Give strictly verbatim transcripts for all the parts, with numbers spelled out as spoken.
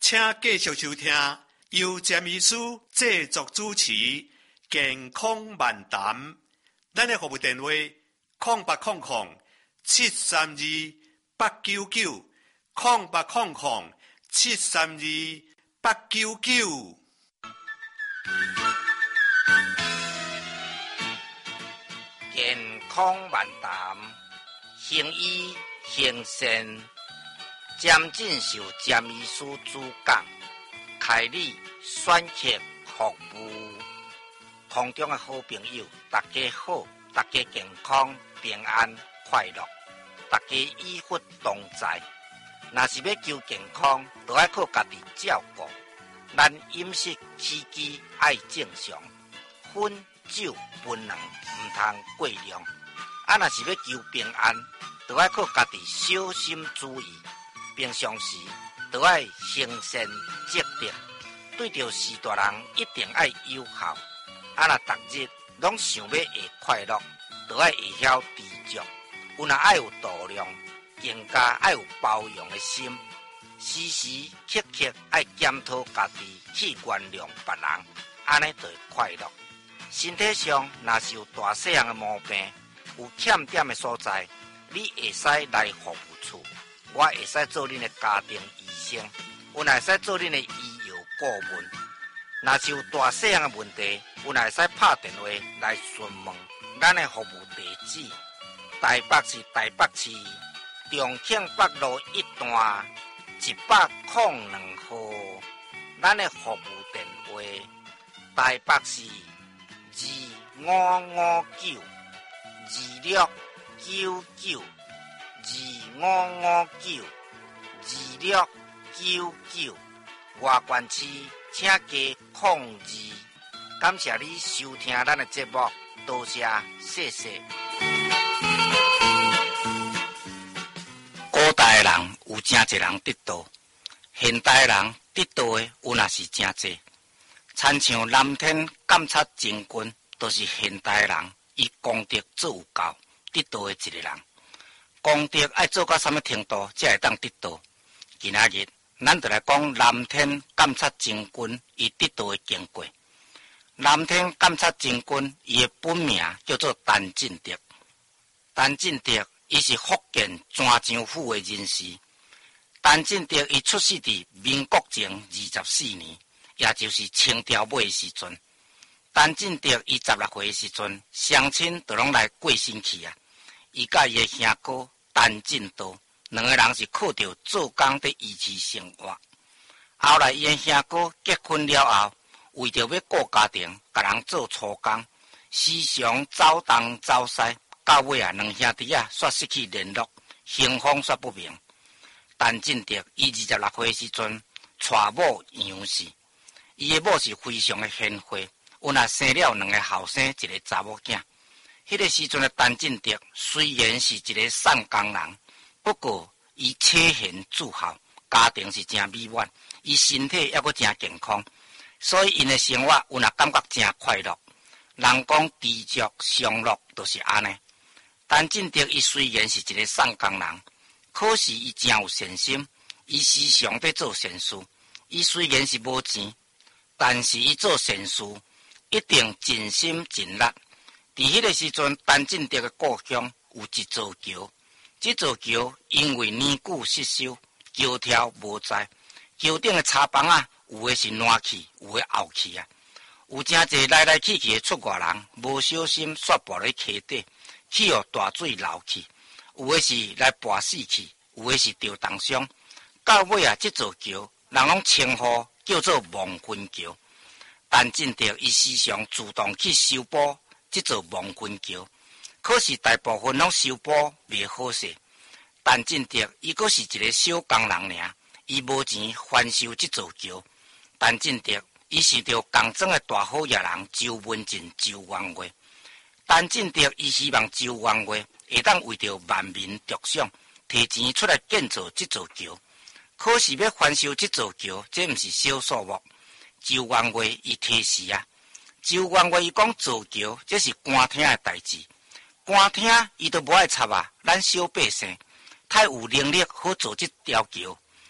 请继续收听由詹医师制作主持健康漫谈。咱的服务电话：空八空空七三二八九九，空八空空七三二八九九。 健康漫谈，行医行善，詹进修詹医师主讲，开立选客服务。空中的好朋友，大家好，大家健康平安快乐，大家医福同在。若是要求健康，就要靠家己照顾。咱饮食起居爱正常，烟酒槟榔唔通过量。啊，若是要求平安，就要靠家己小心注意。平常时就要行善积德，对着事大人一定要友好。啊，若逐日拢想要会快乐，就要会晓知足。有若爱有度量，更加爱有包容的心。时时刻刻爱检讨家己，去原谅别人，安尼就会快乐。身体上若是有大细项的毛病，有欠点的所在，你会使来服务处，我会使做恁的家庭医生，有若会使做恁的医药顾问。若是有大细项的问题，有若会使拍电话来询问咱的服务地址：台北市台北市重庆北路一段一百零两号。咱的服务电话：台北市二五五九二六九九二五五九二六九九。外县市请加控制。感谢你收听咱的节目，多谢，谢谢。古代的人有真侪人得道，现代人得道的有若是真侪。参像蓝天监察真君，都是现代人以功德做有够得道的一个人。功德爱做到什么程度，才会当得道？今仔日咱就来讲蓝天监察真君伊得道的经过。蓝天监察真君伊的本名叫做陈进德。陈进德伊是福建泉州府的人士。陈进德伊出世伫民国前二十四年，也就是清朝尾时阵。陈进德伊十六岁时阵，乡亲都拢来过身去啊。伊甲伊的兄哥陈进道两个人是靠着做工在维持生活。后来伊的兄哥结婚了后，为着要顾家庭，甲人做粗工，时常走东走西，到尾啊，两兄弟啊煞失去联络，行风煞不明。陈进德伊二十六岁时阵，娶某杨氏，伊的某是非常的贤惠，有若生了两个后生，一个查某囝。迄个时阵的陈进德虽然是一个散工人，不过伊车贤助孝，家庭是真美满，伊身体还阁真健康，所以因的生活有若感觉真快乐。人讲知足常乐，就是安尼。陈进德伊虽然是一个散工人，可是伊真有善心，伊时常在做善事。伊虽然是无钱，但是伊做善事一定尽心尽力。伫迄个时阵，陈进德的故乡有一座桥，这座桥因为年久失修，桥条无在，桥顶的插棚啊，有的是烂去，有的凹去啊。有真侪来来去去的出外人，无小心摔破咧溪底，去互大水流去。有的是来跋死去，有的是着重伤。到尾啊，这座桥人拢称呼叫做亡魂桥。陈进德伊时常主动去修补这座亡魂桥，可是大部分拢修补袂好势。陈进德伊阁是一个小工人尔，伊无钱翻修这座桥。陈进德伊是着工庄的大好野人周文进周元月。陈进德伊希望周元月会当为着万民着想，摕钱出来建造这座桥。可是要翻修这座桥，这毋是小数目。周元月伊提示啊，周元月伊讲造桥，这是官厅的代志。官厅伊都无爱插啊，咱小百姓太有能力好做这条桥。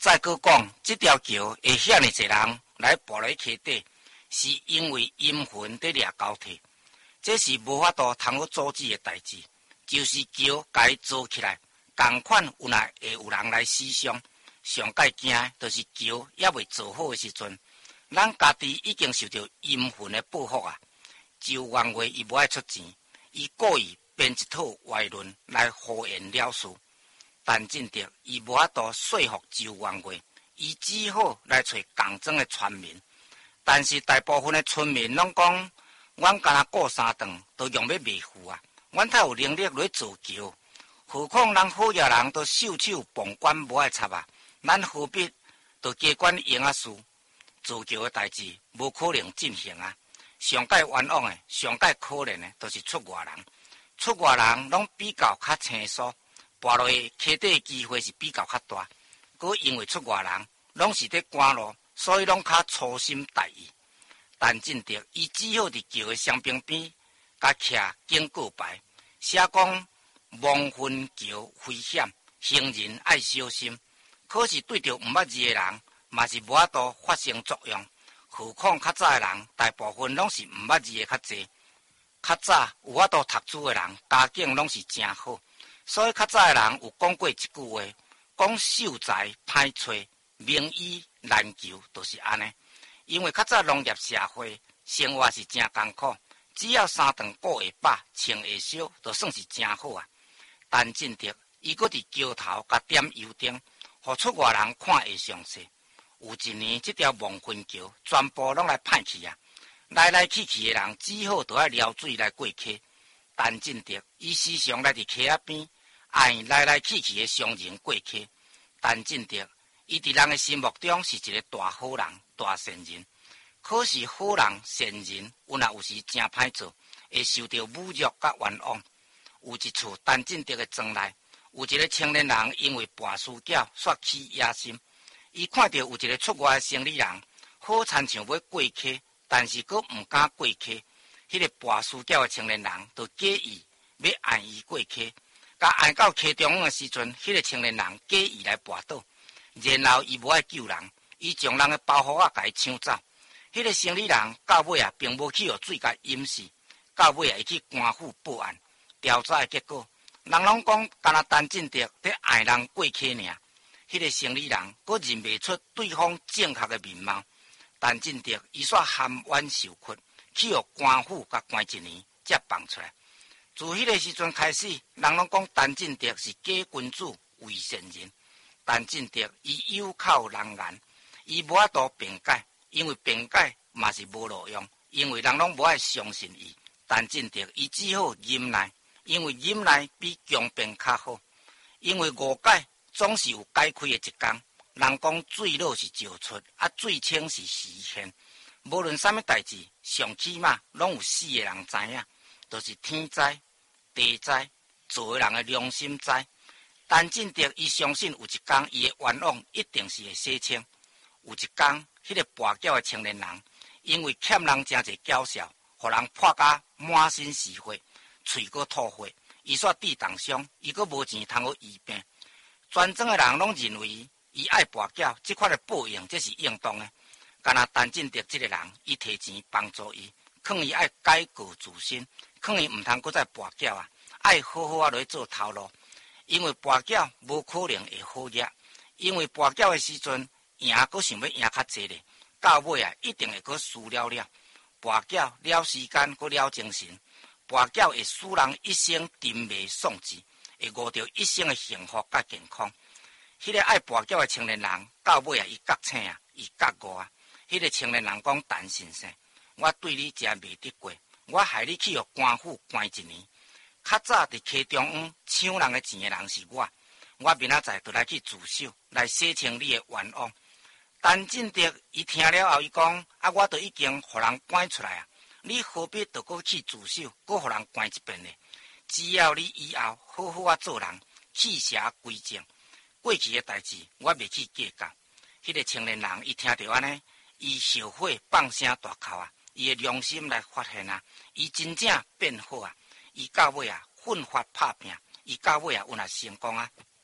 再搁讲，这条桥会遐尼侪人来跋落溪底，是因为阴魂在掠交替，这是无法度通好阻止的代志。就是桥家做起来，同款有若会有人来死伤，上界惊的就是桥也未做好的时阵，咱家己已经受到阴魂的报复啊。周元月伊无爱出钱，伊故意编一套歪论来敷衍了事。但真的，伊无法度说服周元月，伊只好来找共庄的村民。但是大部分的村民拢讲，阮敢若过三顿，都用要卖付啊！阮才有能力来做桥，何况人好野人都袖手旁观，无爱插啊！咱何必都加管闲啊事？做桥的代志无可能进行啊！上界冤枉的，上界可怜的，都是出外人。出外人拢比较较清楚。跋落去溪底的机会是比较较大，佮因为出外人拢是伫赶路，所以拢较粗心大意。但真的，伊只好伫桥的双边边，甲徛警告牌，写讲亡魂桥危险，行人爱小心。可是对着毋捌字的人，嘛是无法度发生作用。何况较早的人，大部分拢是毋捌字的较济。较早有法度读书的人，家境拢是真好。所以较早的人有讲过一句话，讲秀才歹找，名医难求，就是安尼。因为较早农业社会生活是真艰苦，只要三顿过会饱，穿会烧，就算是真好啊。但真的，伊搁伫桥头甲点油灯，互出外人看会详细。有一年，这条亡魂桥全部拢来歹去啊！来来去去的人，只好都要撩水来过溪。但真的，伊时常来伫溪仔边，爱来来去去的商人过溪。但真的，伊伫人的心目中是一个大好人、大善人。可是好人、善人，有若有时真歹做，会受到侮辱甲冤枉。有一处但真的的庄内，有一个青年人因为跋输脚煞起野心，伊看到有一个出外的生理人，好亲像要过溪，但是佫毋敢过溪。迄个跋输脚的青年人就假意要按伊过溪，甲按到溪中央的时阵，迄个青年人假意来跋倒，然后伊无爱救人，伊将人的包袱仔甲伊抢走。迄个生理人到尾啊，并无去互水甲淹死，到尾啊，伊去官府报案，调查的结果，人拢讲干那陈进德在爱人过溪尔。迄个生理人佫认袂出对方正确的面貌，陈进德伊煞含冤受屈。去互官府甲关一年，才放出来。自迄个时阵开始，人拢讲陈进德是假君子、伪善人。陈进德伊有口难言，伊无法度辩解，因为辩解嘛是无路用，因为人拢无爱相信伊。陈进德伊只好忍耐，因为忍耐比强辩较好。因为误解总是有解开的一天。人讲水落是石出，啊水清是时现。无论啥物代志，上起码拢有四个人知影，就是天知、地知、做人的良心知。陈进德伊相信有一天伊的冤枉一定是会洗清。有一天，迄个跋筊的青年人，因为欠人真侪缴销，互人破甲满身是血，喙阁吐血，伊煞地动伤，伊阁无钱通好医病。全庄的人拢认为伊爱跋筊，即款的报应这是应当的。干那陈进德这个人，伊提钱帮助伊，劝伊爱改过自新，劝伊毋通搁再跋筊啊，爱好好啊来做头路。因为跋筊无可能会好业，因为跋筊的时阵赢搁想要赢较济咧，到尾啊一定会搁输了了。跋筊了时间搁了精神，跋筊会使人一生沉迷丧志，会误着一生的幸福甲健康。迄个爱跋筊的青年人，到尾啊伊觉醒啊，伊觉悟啊。迄个青年人讲：“陈先生，我对你真袂得过，我害你去互官府关一年。较早伫溪中央抢人的钱的人是我，我明仔载就来去自首，来洗清你的冤枉。”陈进德伊听了后，伊讲：“啊，我都已经互人关出来啊，你何必着搁去自首，搁互人关一遍呢？只要你以后好好啊做人，弃邪归正，过去的代志我袂去计较。”迄个青年人伊听到安尼。伊后悔放声大哭啊！伊的良心来发现啊！伊真正变好啊！伊到尾啊奋发拍拼，伊到尾啊有若成功啊！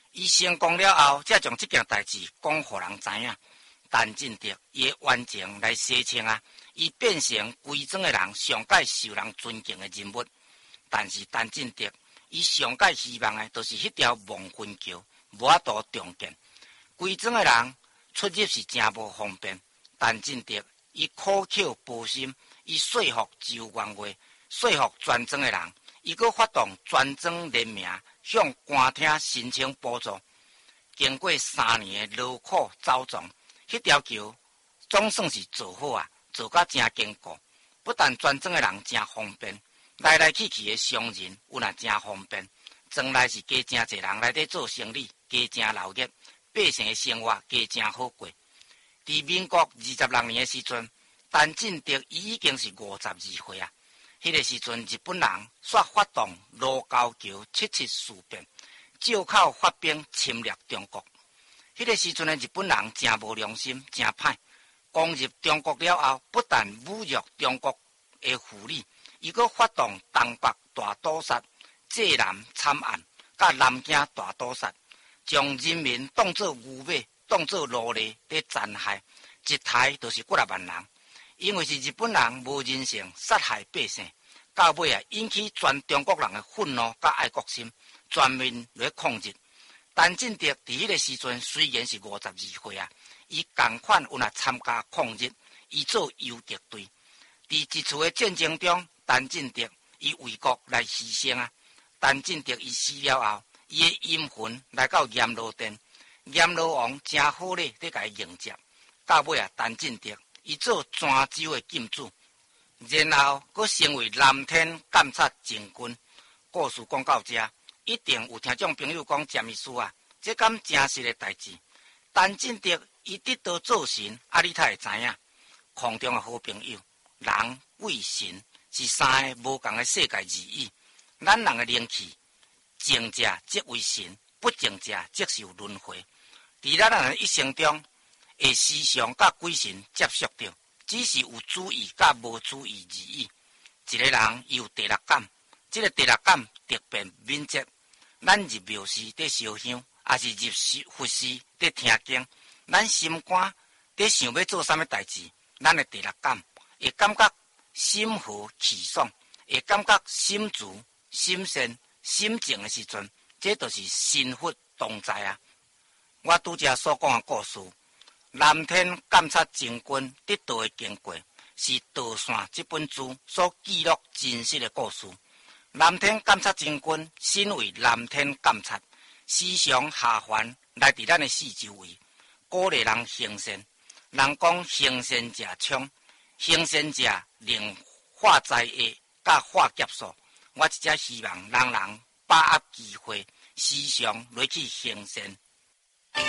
伊成功了后，才将这件代志讲互人知影。陈进德伊的完整来洗清啊，伊变成规庄的人上界受人尊敬的人物。但是陈进德伊上界希望的，就是迄条望云桥无法度重建。规庄的人出入是真无方便。陈进德伊苦口婆心，伊说服周元华，说服全庄的人，伊阁发动全庄联名向官厅申请补助。经过三年的劳苦走撞，迄条桥总算是做好啊，做甲真坚固。不但全庄的人真方便，来来去去的商人有也真方便。庄内是加真侪人来底做生意，加真闹热，百姓的生活加真好过。伫民国二十六年的时阵，陈进德伊已经是五十二岁啊。迄个时阵，日本人煞发动卢沟桥七七事变，借口发兵侵略中国。迄个时阵的日本人真无良心，真歹。攻入中国了后，不但侮辱中国的妇女，伊阁发动东北大屠杀、济南惨案，甲南京大屠杀，将人民当作牛马，当作奴隶咧残害，一抬就是几十万人。因为是日本人无人性，杀害百姓，到尾啊引起全中国人的愤怒甲爱国心，全面来抗日。陈进德伫迄个时阵虽然是五十二岁啊，伊同款有若参加抗日，伊做游击队。伫一次的战争中，陈进德伊为国来牺牲啊。陈进德伊死了后，伊的阴魂来到阎罗殿，阎罗王真好咧，咧甲伊迎接。到尾啊，陈进德伊做泉州的禁主，然后佫成为南天监察政军。故事讲到这，一定有听众朋友讲詹医师啊，这敢真实的代志。陈进德伊得道做神，啊，你才会知影。空中的好朋友，人为神是三个无共的世界而已。咱人的灵气，正者即为神，不正者即是有轮回。伫咱人的一生中，会时常甲鬼神接触着，只是有注意甲无注意而已。一个人伊有第六感，这个第六感特别敏捷。咱入庙寺伫烧香，也是入寺佛寺伫听经，咱心肝伫想要做啥物代志，咱的第六感会感觉心和气爽，会感觉心自、心善、心静的时阵，这就是心佛同在啊。我拄则所讲的故事，南天监察政军得到的经过，是《道线》这本书所记录真实的故事。南天监察政军身为南天监察，时常下凡来伫咱的四周围，鼓励人行善。人讲行善者昌，行善者能化灾厄，甲化劫数。我一直希望人人把握机会，时常来去行善